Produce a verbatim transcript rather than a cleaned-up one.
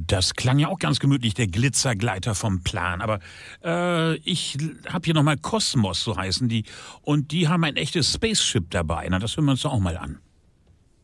Das klang ja auch ganz gemütlich, der Glitzergleiter vom Plan. Aber äh, ich habe hier nochmal Kosmos, so heißen die. Und die haben ein echtes Spaceship dabei. Na, das hören wir uns doch auch mal an.